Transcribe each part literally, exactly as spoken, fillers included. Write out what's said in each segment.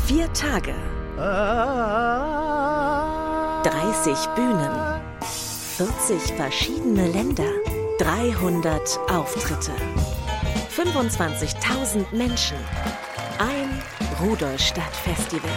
Vier Tage. dreißig Bühnen. vierzig verschiedene Länder. dreihundert Auftritte. fünfundzwanzigtausend Menschen. Ein Rudolstadt-Festival.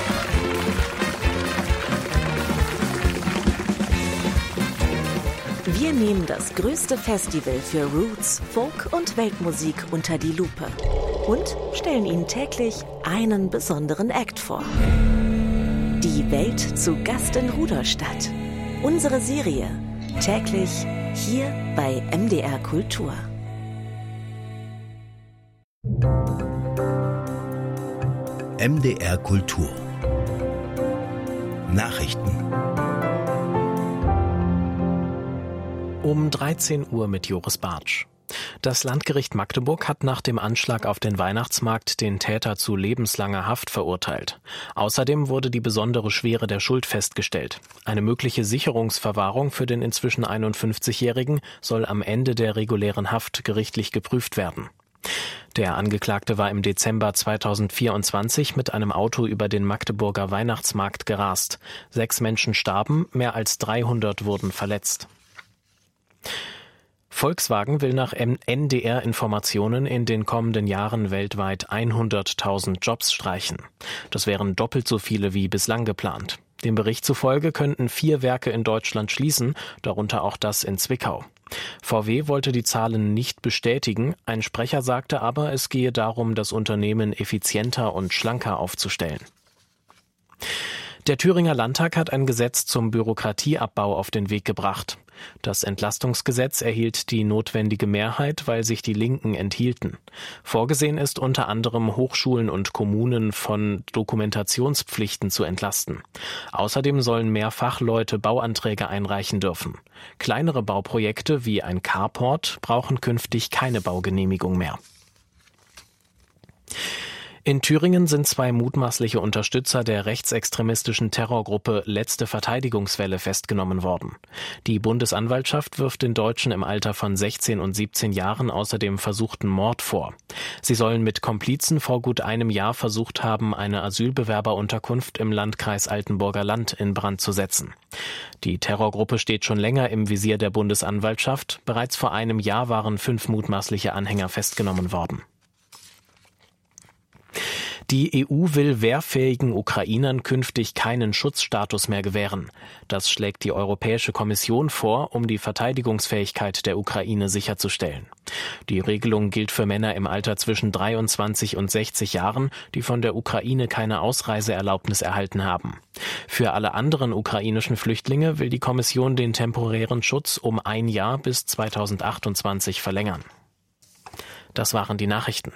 Wir nehmen das größte Festival für Roots, Folk und Weltmusik unter die Lupe und stellen Ihnen täglich einen besonderen Act vor. Die Welt zu Gast in Rudolstadt. Unsere Serie täglich hier bei M D R Kultur. M D R Kultur Nachrichten Um dreizehn Uhr mit Joris Bartsch. Das Landgericht Magdeburg hat nach dem Anschlag auf den Weihnachtsmarkt den Täter zu lebenslanger Haft verurteilt. Außerdem wurde die besondere Schwere der Schuld festgestellt. Eine mögliche Sicherungsverwahrung für den inzwischen einundfünfzigjährigen soll am Ende der regulären Haft gerichtlich geprüft werden. Der Angeklagte war im Dezember zweitausendvierundzwanzig mit einem Auto über den Magdeburger Weihnachtsmarkt gerast. Sechs Menschen starben, mehr als dreihundert wurden verletzt. Volkswagen will nach N D R-Informationen in den kommenden Jahren weltweit hunderttausend Jobs streichen. Das wären doppelt so viele wie bislang geplant. Dem Bericht zufolge könnten vier Werke in Deutschland schließen, darunter auch das in Zwickau. V W wollte die Zahlen nicht bestätigen, ein Sprecher sagte aber, es gehe darum, das Unternehmen effizienter und schlanker aufzustellen. Der Thüringer Landtag hat ein Gesetz zum Bürokratieabbau auf den Weg gebracht. Das Entlastungsgesetz erhielt die notwendige Mehrheit, weil sich die Linken enthielten. Vorgesehen ist unter anderem, Hochschulen und Kommunen von Dokumentationspflichten zu entlasten. Außerdem sollen mehr Fachleute Bauanträge einreichen dürfen. Kleinere Bauprojekte wie ein Carport brauchen künftig keine Baugenehmigung mehr. In Thüringen sind zwei mutmaßliche Unterstützer der rechtsextremistischen Terrorgruppe Letzte Verteidigungswelle festgenommen worden. Die Bundesanwaltschaft wirft den Deutschen im Alter von sechzehn und siebzehn Jahren außerdem versuchten Mord vor. Sie sollen mit Komplizen vor gut einem Jahr versucht haben, eine Asylbewerberunterkunft im Landkreis Altenburger Land in Brand zu setzen. Die Terrorgruppe steht schon länger im Visier der Bundesanwaltschaft. Bereits vor einem Jahr waren fünf mutmaßliche Anhänger festgenommen worden. Die E U will wehrfähigen Ukrainern künftig keinen Schutzstatus mehr gewähren. Das schlägt die Europäische Kommission vor, um die Verteidigungsfähigkeit der Ukraine sicherzustellen. Die Regelung gilt für Männer im Alter zwischen dreiundzwanzig und sechzig Jahren, die von der Ukraine keine Ausreiseerlaubnis erhalten haben. Für alle anderen ukrainischen Flüchtlinge will die Kommission den temporären Schutz um ein Jahr bis zweitausendachtundzwanzig verlängern. Das waren die Nachrichten.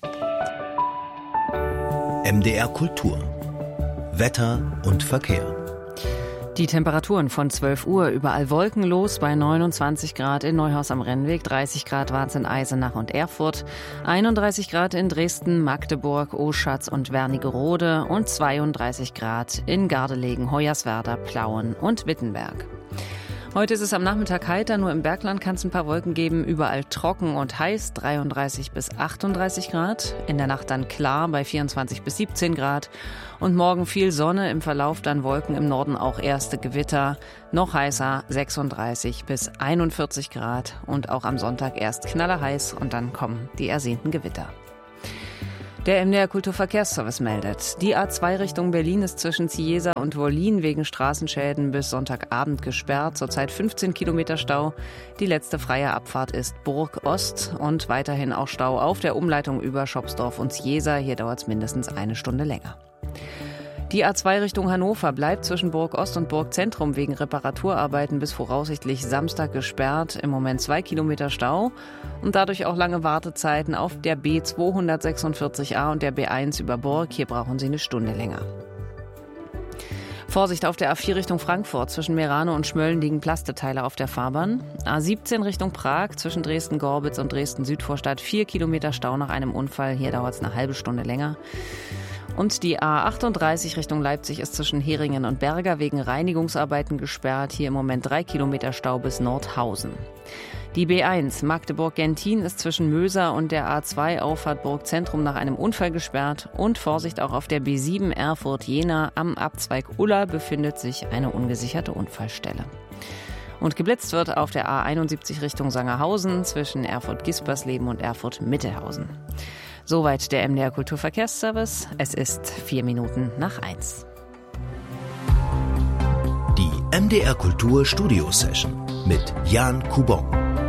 M D R Kultur Wetter und Verkehr. Die Temperaturen von zwölf Uhr überall wolkenlos bei neunundzwanzig Grad in Neuhaus am Rennweg, dreißig Grad waren es in Eisenach und Erfurt, einunddreißig Grad in Dresden, Magdeburg, Oschatz und Wernigerode und zweiunddreißig Grad in Gardelegen, Hoyerswerda, Plauen und Wittenberg. Heute ist es am Nachmittag heiter, nur im Bergland kann es ein paar Wolken geben, überall trocken und heiß, dreiunddreißig bis achtunddreißig Grad. In der Nacht dann klar bei vierundzwanzig bis siebzehn Grad. Und morgen viel Sonne, im Verlauf dann Wolken, im Norden auch erste Gewitter. Noch heißer, sechsunddreißig bis einundvierzig Grad. Und auch am Sonntag erst knallerheiß und dann kommen die ersehnten Gewitter. Der M D R Kulturverkehrsservice meldet, die A zwei Richtung Berlin ist zwischen Cieza und Wollin wegen Straßenschäden bis Sonntagabend gesperrt, zurzeit fünfzehn Kilometer Stau. Die letzte freie Abfahrt ist Burg Ost und weiterhin auch Stau auf der Umleitung über Schopsdorf und Cieza, hier dauert es mindestens eine Stunde länger. Die A zwei Richtung Hannover bleibt zwischen Burg Ost und Burg Zentrum wegen Reparaturarbeiten bis voraussichtlich Samstag gesperrt. Im Moment zwei Kilometer Stau und dadurch auch lange Wartezeiten auf der B zweihundertsechsundvierzig A und der B eins über Burg. Hier brauchen Sie eine Stunde länger. Vorsicht auf der A vier Richtung Frankfurt. Zwischen Merano und Schmölln liegen Plasteteile auf der Fahrbahn. A siebzehn Richtung Prag. Zwischen Dresden-Gorbitz und Dresden-Südvorstadt vier Kilometer Stau nach einem Unfall. Hier dauert es eine halbe Stunde länger. Und die A achtunddreißig Richtung Leipzig ist zwischen Heringen und Berger wegen Reinigungsarbeiten gesperrt. Hier im Moment drei Kilometer Stau bis Nordhausen. Die B eins Magdeburg-Gentin ist zwischen Möser und der A zwei Auffahrt Burgzentrum nach einem Unfall gesperrt. Und Vorsicht, auch auf der B sieben Erfurt-Jena am Abzweig Ulla befindet sich eine ungesicherte Unfallstelle. Und geblitzt wird auf der A einundsiebzig Richtung Sangerhausen zwischen Erfurt-Gispersleben und Erfurt-Mittelhausen. Soweit der M D R Kulturverkehrsservice. Es ist vier Minuten nach eins. Die M D R Kultur Studio Session mit Jan Kubon.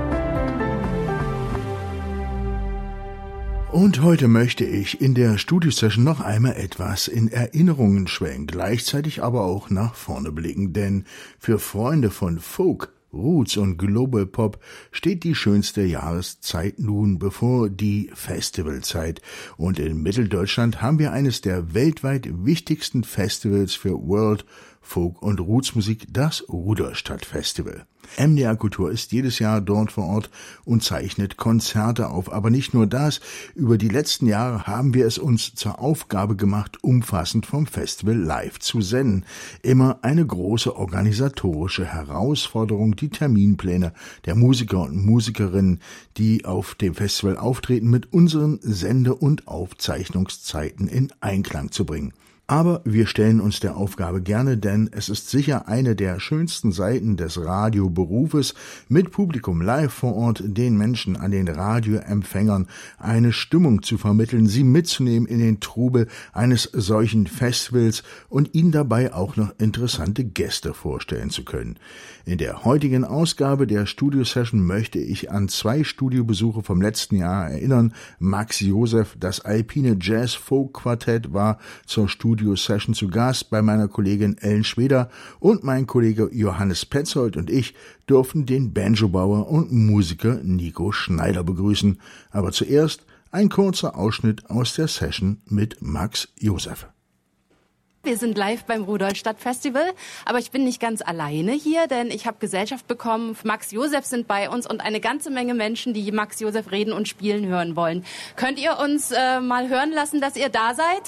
Und heute möchte ich in der Studio-Session noch einmal etwas in Erinnerungen schwelgen, gleichzeitig aber auch nach vorne blicken, denn für Freunde von Folk, Roots und Global Pop steht die schönste Jahreszeit nun bevor, die Festivalzeit. Und in Mitteldeutschland haben wir eines der weltweit wichtigsten Festivals für World, Folk und Rootsmusik, das Rudolstadt Festival. M D R Kultur ist jedes Jahr dort vor Ort und zeichnet Konzerte auf. Aber nicht nur das, über die letzten Jahre haben wir es uns zur Aufgabe gemacht, umfassend vom Festival live zu senden. Immer eine große organisatorische Herausforderung, die Terminpläne der Musiker und Musikerinnen, die auf dem Festival auftreten, mit unseren Sende- und Aufzeichnungszeiten in Einklang zu bringen. Aber wir stellen uns der Aufgabe gerne, denn es ist sicher eine der schönsten Seiten des Radioberufes, mit Publikum live vor Ort den Menschen an den Radioempfängern eine Stimmung zu vermitteln, sie mitzunehmen in den Trubel eines solchen Festivals und ihnen dabei auch noch interessante Gäste vorstellen zu können. In der heutigen Ausgabe der Studio-Session möchte ich an zwei Studiobesuche vom letzten Jahr erinnern. Max Joseph, das Alpine Jazz Folk Quartett, war zur Studio Studio-Session zu Gast bei meiner Kollegin Ellen Schweder und mein Kollege Johannes Petzold und ich durften den Banjobauer und Musiker Nico Schneider begrüßen. Aber zuerst ein kurzer Ausschnitt aus der Session mit Max Joseph. Wir sind live beim Rudolstadt Festival, aber ich bin nicht ganz alleine hier, denn ich habe Gesellschaft bekommen. Max Joseph sind bei uns und eine ganze Menge Menschen, die Max Joseph reden und spielen hören wollen. Könnt ihr uns äh, mal hören lassen, dass ihr da seid?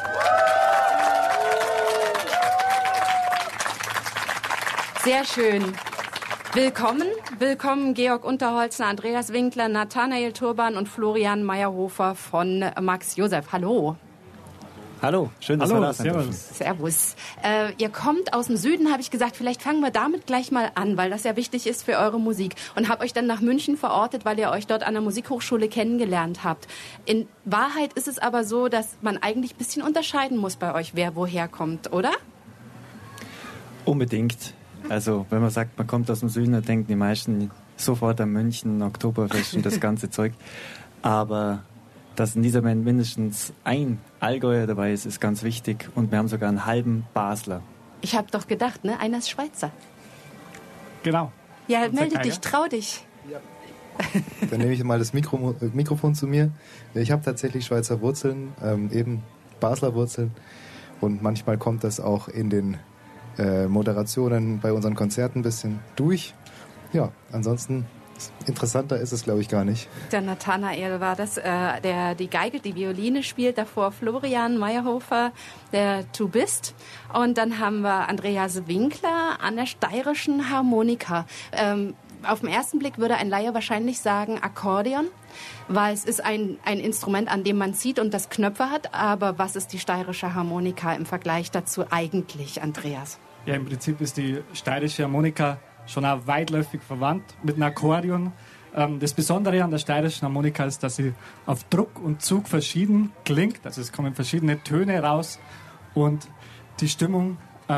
Sehr schön. Willkommen, willkommen Georg Unterholzner, Andreas Winkler, Nathanael Turban und Florian Meyerhofer von Max Joseph. Hallo. Hallo, schön, dass Hallo, wir da sind. Servus. Servus. Äh, ihr kommt aus dem Süden, habe ich gesagt. Vielleicht fangen wir damit gleich mal an, weil das ja wichtig ist für eure Musik. Und habe euch dann nach München verortet, weil ihr euch dort an der Musikhochschule kennengelernt habt. In Wahrheit ist es aber so, dass man eigentlich ein bisschen unterscheiden muss bei euch, wer woher kommt, oder? Unbedingt. Also, wenn man sagt, man kommt aus dem Süden, dann denken die meisten sofort an München, Oktoberfest und das ganze Zeug. Aber dass in dieser Band mindestens ein Allgäuer dabei ist, ist ganz wichtig. Und wir haben sogar einen halben Basler. Ich habe doch gedacht, ne? Einer ist Schweizer. Genau. Ja, Unser melde Geiger. dich, trau dich. Ja. Dann nehme ich mal das Mikro, äh, Mikrofon zu mir. Ich habe tatsächlich Schweizer Wurzeln, ähm, eben Basler Wurzeln. Und manchmal kommt das auch in den äh, Moderationen bei unseren Konzerten ein bisschen durch. Ja, ansonsten interessanter ist es, glaube ich, gar nicht. Der Nathanael war das, äh, der die Geige, die Violine spielt, davor Florian Meyerhofer, der Tubist. Und dann haben wir Andreas Winkler an der steirischen Harmonika. Ähm, auf den ersten Blick würde ein Laie wahrscheinlich sagen Akkordeon, weil es ist ein, ein Instrument, an dem man zieht und das Knöpfe hat. Aber was ist die steirische Harmonika im Vergleich dazu eigentlich, Andreas? Ja, im Prinzip ist die steirische Harmonika schon auch weitläufig verwandt mit einem Akkordeon. Ähm, das Besondere an der steirischen Harmonika ist, dass sie auf Druck und Zug verschieden klingt. Also es kommen verschiedene Töne raus und die Stimmung